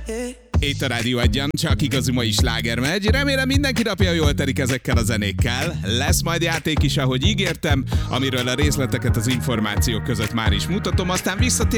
Itt a Rádió Egyen csak igazi mai sláger megy. Remélem mindenki napja jól telik ezekkel a zenékkel. Lesz majd játék is, ahogy ígértem, amiről a részleteket az információk között már is mutatom, aztán visszatér